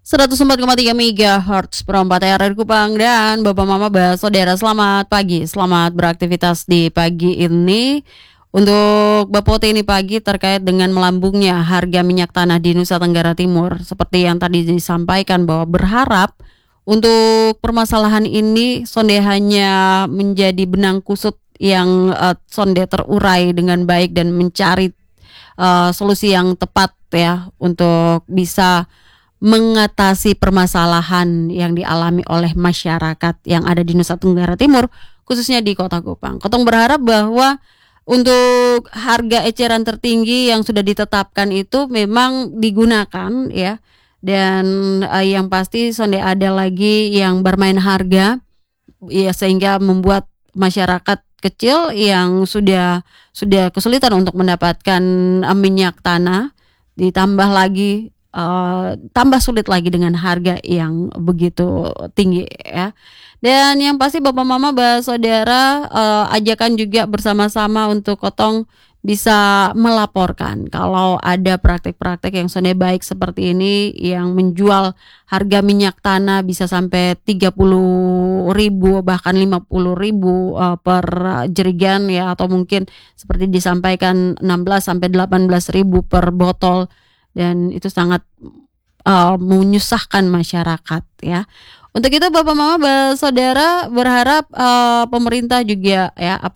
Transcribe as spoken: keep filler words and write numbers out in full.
seratus empat koma tiga megahertz perempat R R Kupang dan Bapak Mama Saudara, selamat pagi, selamat beraktivitas di pagi ini. Untuk Bapak ini pagi terkait dengan melambungnya harga minyak tanah di Nusa Tenggara Timur, seperti yang tadi disampaikan bahwa berharap untuk permasalahan ini sonde hanya menjadi benang kusut yang uh, sonde terurai dengan baik dan mencari uh, solusi yang tepat ya untuk bisa mengatasi permasalahan yang dialami oleh masyarakat yang ada di Nusa Tenggara Timur, khususnya di Kota Kupang. Kotong berharap bahwa untuk harga eceran tertinggi yang sudah ditetapkan itu memang digunakan ya, dan uh, yang pasti sonde ada lagi yang bermain harga ya, sehingga membuat masyarakat kecil yang sudah sudah kesulitan untuk mendapatkan uh, minyak tanah ditambah lagi Uh, tambah sulit lagi dengan harga yang begitu tinggi ya. Dan yang pasti Bapak Mama Saudara, uh, ajakan juga bersama-sama untuk Kotong bisa melaporkan kalau ada praktek-praktek yang sonde baik seperti ini, yang menjual harga minyak tanah bisa sampai tiga puluh ribu bahkan lima puluh ribu uh, per jerigen ya, atau mungkin seperti disampaikan enam belas sampai delapan belas ribu per botol. Dan itu sangat uh, menyusahkan masyarakat ya. Untuk itu Bapak Mama Saudara berharap uh, pemerintah juga ya